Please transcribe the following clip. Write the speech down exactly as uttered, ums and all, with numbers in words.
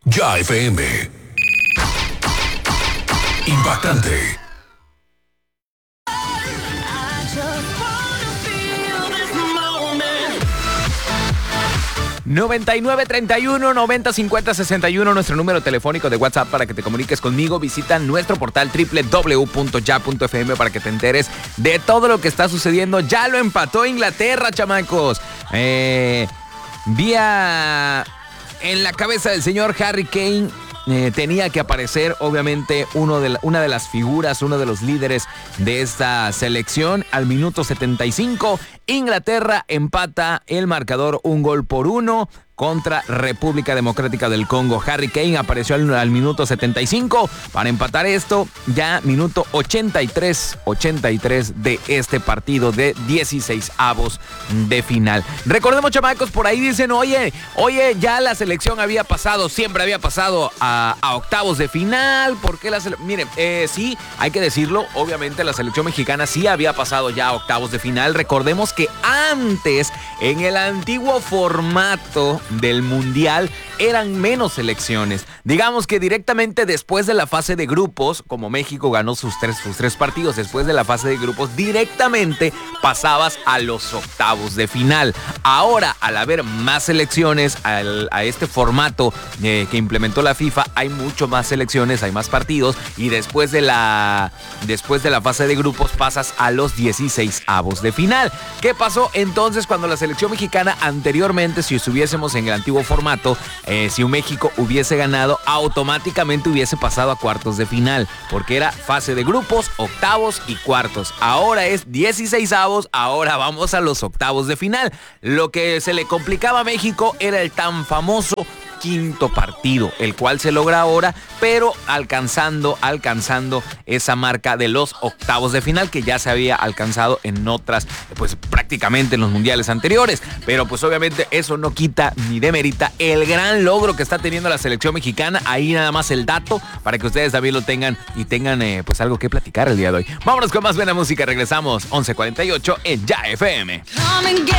Ya F M. Impactante. noventa y nueve treinta y uno noventa cincuenta sesenta y uno, nuestro número telefónico de WhatsApp para que te comuniques conmigo. Visita nuestro portal doble u doble u doble u punto ya punto f m para que te enteres de todo lo que está sucediendo. Ya lo empató Inglaterra, chamacos. Eh, vía en la cabeza del señor Harry Kane. Eh, tenía que aparecer, obviamente, uno de la, una de las figuras, uno de los líderes de esta selección. Al minuto setenta y cinco, Inglaterra empata el marcador un gol por uno contra República Democrática del Congo. Harry Kane apareció al, al minuto setenta y cinco para empatar esto. Ya minuto ochenta y tres, ochenta y tres de este partido de dieciséis avos de final. Recordemos, chamacos, por ahí dicen, oye, oye, ya la selección había pasado, siempre había pasado a, a octavos de final. ¿Por qué la selección? Miren, eh, sí, hay que decirlo, obviamente la selección mexicana sí había pasado ya a octavos de final. Recordemos que antes, en el antiguo formato del Mundial, eran menos selecciones. Digamos que directamente después de la fase de grupos, como México ganó sus tres, sus tres partidos después de la fase de grupos, directamente pasabas a los octavos de final. Ahora, al haber más selecciones, al, a este formato eh, que implementó la FIFA, hay mucho más selecciones, hay más partidos, y después de la, después de la fase de grupos pasas a los dieciséis avos de final. ¿Qué pasó entonces cuando la selección mexicana anteriormente, si estuviésemos en el antiguo formato, eh, si un México hubiese ganado, automáticamente hubiese pasado a cuartos de final, porque era fase de grupos, octavos y cuartos? Ahora es dieciséis avos, ahora vamos a los octavos de final. Lo que se le complicaba a México era el tan famoso quinto partido, el cual se logra ahora, pero alcanzando, alcanzando esa marca de los octavos de final que ya se había alcanzado en otras, pues prácticamente en los mundiales anteriores. Pero pues obviamente eso no quita ni demerita el gran logro que está teniendo la selección mexicana. Ahí nada más el dato para que ustedes también lo tengan y tengan eh, pues algo que platicar el día de hoy. Vámonos con más buena música, regresamos once cuarenta y ocho en Ya F M.